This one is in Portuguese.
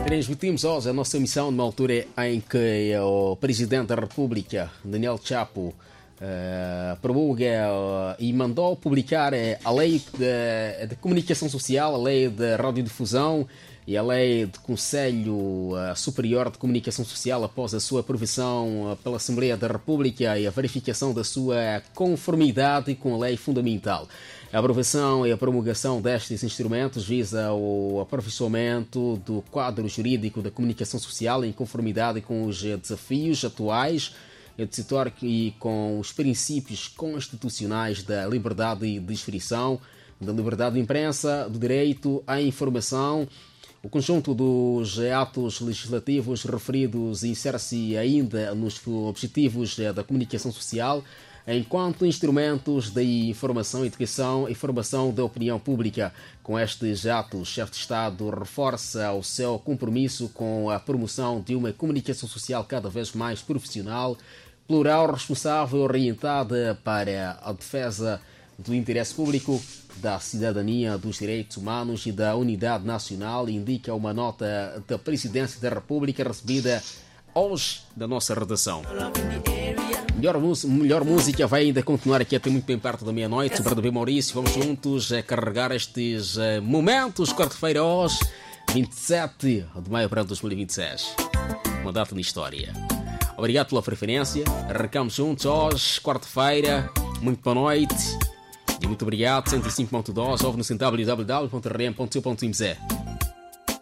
Transmitimos hoje a nossa missão numa altura em que o Presidente da República, Daniel Chapo, promulga e mandou publicar a Lei de Comunicação Social, a Lei de Radiodifusão e a Lei do Conselho Superior de Comunicação Social após a sua aprovação pela Assembleia da República e a verificação da sua conformidade com a lei fundamental. A aprovação e a promulgação destes instrumentos visa o aperfeiçoamento do quadro jurídico da comunicação social em conformidade com os desafios atuais do setor e com os princípios constitucionais da liberdade de expressão, da liberdade de imprensa, do direito à informação. O conjunto dos atos legislativos referidos insere-se ainda nos objetivos da comunicação social enquanto instrumentos de informação, educação e formação da opinião pública. Com estes atos, o chefe de Estado reforça o seu compromisso com a promoção de uma comunicação social cada vez mais profissional, plural, responsável, orientada para a defesa do interesse público, da cidadania, dos direitos humanos e da unidade nacional, indica uma nota da Presidência da República recebida hoje da nossa redação. Melhor música vai ainda continuar aqui até muito bem perto da meia-noite. Sobre o Maurício, vamos juntos carregar estes momentos. Quarta-feira hoje, 27 de maio para 2026. Uma data na história. Obrigado pela preferência. Arrancamos juntos hoje, quarta-feira. Muito boa noite. E muito obrigado. 105.2, ouve no www.rm.co.mz.